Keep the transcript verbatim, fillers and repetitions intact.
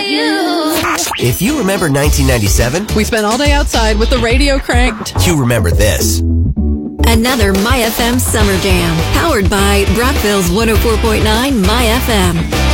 you. If you remember nineteen ninety-seven, We spent all day outside with the radio cranked. you remember this. Another My F M Summer Jam, powered by Brockville's one oh four point nine My F M.